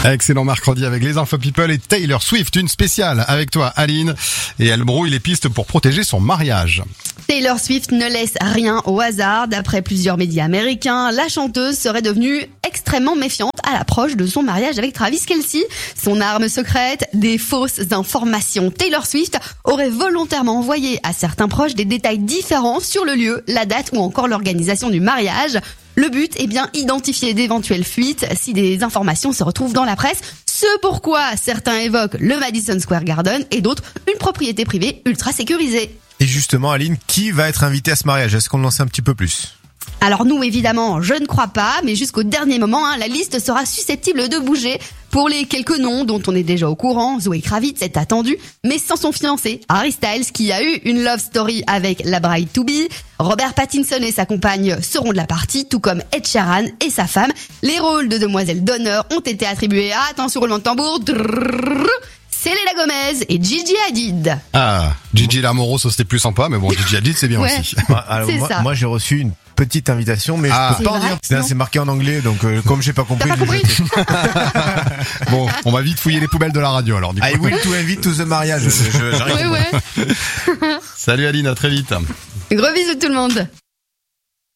Excellent mercredi avec les Info People et Taylor Swift, une spéciale avec toi Aline, et elle brouille les pistes pour protéger son mariage. Taylor Swift ne laisse rien au hasard. D'après plusieurs médias américains, la chanteuse serait devenue extrêmement méfiante à l'approche de son mariage avec Travis Kelce. Son arme secrète, des fausses informations. Taylor Swift aurait volontairement envoyé à certains proches des détails différents sur le lieu, la date ou encore l'organisation du mariage. Le but est bien identifier d'éventuelles fuites si des informations se retrouvent dans la presse. Ce pourquoi certains évoquent le Madison Square Garden et d'autres une propriété privée ultra sécurisée. Et justement, Aline, qui va être invité à ce mariage? Est-ce qu'on en sait un petit peu plus? Alors nous, évidemment, je ne crois pas, mais jusqu'au dernier moment, la liste sera susceptible de bouger. Pour les quelques noms dont on est déjà au courant, Zoé Kravitz est attendue, mais sans son fiancé, Harry Styles, qui a eu une love story avec la bride-to-be. Robert Pattinson et sa compagne seront de la partie, tout comme Ed Sheeran et sa femme. Les rôles de demoiselles d'honneur ont été attribués à, attention roulement de tambour, Selena Gomez et Gigi Hadid. Ah, Gigi Lamoro, ça c'était plus sympa, mais bon, Gigi Hadid c'est bien aussi. Alors, C'est ça. moi j'ai reçu une petite invitation, mais je peux pas en vrai dire. C'est marqué en anglais, donc comme j'ai pas compris. T'as pas compris? Bon, on va vite fouiller les poubelles de la radio alors du coup. I will to invite to the mariage. J'arrive. Ouais. Salut Aline, à très vite. Gros bisous tout le monde.